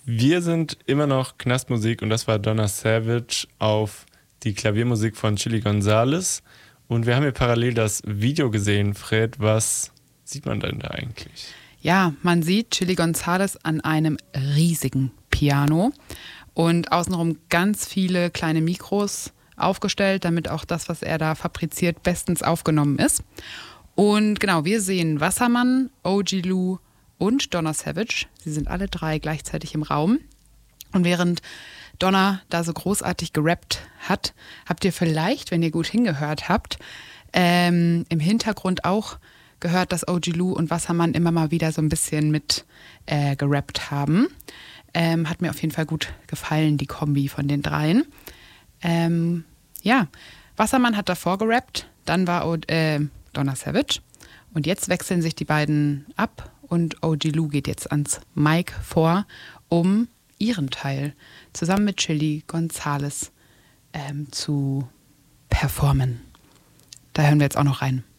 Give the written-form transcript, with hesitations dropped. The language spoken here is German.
Wir sind immer noch Knastmusik und das war Donna Savage auf die Klaviermusik von Chilly Gonzales. Und wir haben hier parallel das Video gesehen, Fred. Was sieht man denn da eigentlich? Ja, man sieht Chilly Gonzales an einem riesigen Piano und außenrum ganz viele kleine Mikros aufgestellt, damit auch das, was er da fabriziert, bestens aufgenommen ist. Und genau, wir sehen Wassermann, OG Lou und Donna Savage. Sie sind alle drei gleichzeitig im Raum. Und während Donna da so großartig gerappt hat, habt ihr vielleicht, wenn ihr gut hingehört habt, im Hintergrund auch gehört, dass OG Lou und Wassermann immer mal wieder so ein bisschen mit gerappt haben. Hat mir auf jeden Fall gut gefallen, die Kombi von den dreien. Ja, Wassermann hat davor gerappt, dann war Donna Savage. Und jetzt wechseln sich die beiden ab und OG Lou geht jetzt ans Mic vor, um ihren Teil zusammen mit Chilly Gonzales zu performen. Da hören wir jetzt auch noch rein.